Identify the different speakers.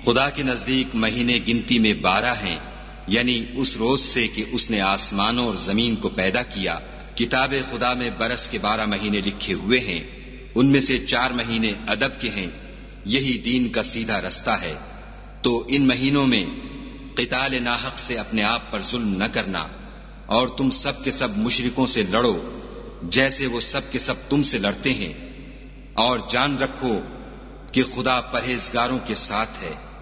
Speaker 1: खुदा के नजदीक महीने गिनती में 12 हैं, यानी उस रोज से कि उसने आसमानों और जमीन को पैदा किया। किताब खुदा में बरस के 12 महीने लिखे हुए हैं, उनमें से 4 महीने अदब के हैं। यही दीन का सीधा रास्ता है। तो इन महीनों में क़िताल नाहक से अपने आप पर जुल्म न करना, और तुम सब के सब मुशरिकों से लड़ो जैसे वो सब के सब तुमसे लड़ते हैं, और जान रखो कि खुदा परहेजगारों के साथ है।